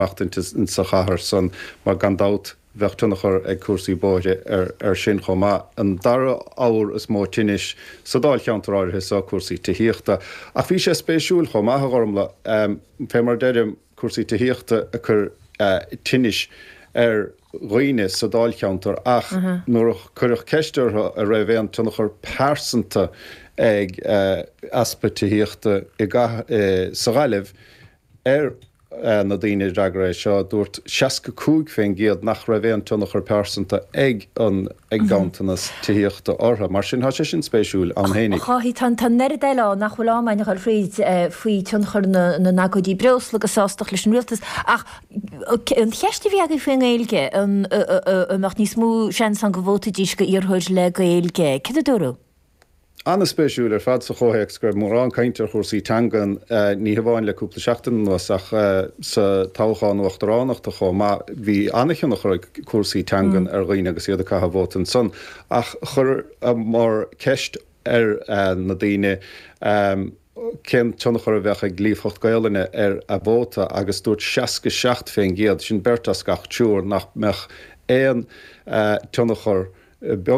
in sa chahar son mar gandát bhechtúnachar ag cuasaí bóide ar sin chomá an dara áur is mó tinis sadáil cheantarráir is á cuasaí taíochta. A bhí sé spéisiúil chomá gormla fé mar deidir cuasaí taíochta a chur tinis ar roiine sadáil cheantar ach nuair chuireh ceistir a raibh tunachar persanta ag aspa taíochta sa ghaileh na daoine dragréis seo dúirt 65 féin giad nach raibh tunachar persanta ag gantanas taíochta ortha mar sin há sé sin spéisiúil an hénig. Chaí tan neir eile nach bhfuil ámainine chuil fríd faoi tunachar na nagadí breus legus sástach leis an rialtas ach an cheiste bhí aga féin éilge amach níos mú sean san go bhóta díos go iarthid le go éilge. Cid a dúró? Anna spéisiúil ar fad sa chóhéic gur mór an caintear chósaí teangan ní hamháin le cúpla seachtain nuas ach sa táchaán uachtaránachta chó má bhí annachan nach chuir cuasaí teangan ar roiine agus iad a caithe bhótan son ach chur mar ceist ar na daoine cén tunachar a bheith ag glíomhchocht gaalaine ar a bóta agus dúirt 67 féin giad sin bertas gach túr nach meach éon tunachar